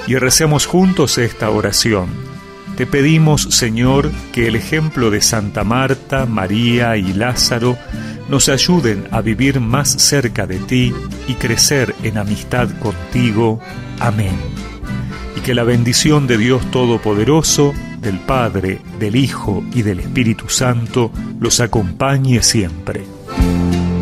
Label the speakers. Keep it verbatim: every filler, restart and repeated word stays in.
Speaker 1: y recemos juntos esta oración. Te pedimos, Señor, que el ejemplo de Santa Marta, María y Lázaro nos ayuden a vivir más cerca de ti y crecer en amistad contigo. Amén. Y que la bendición de Dios Todopoderoso, del Padre, del Hijo y del Espíritu Santo los acompañe siempre.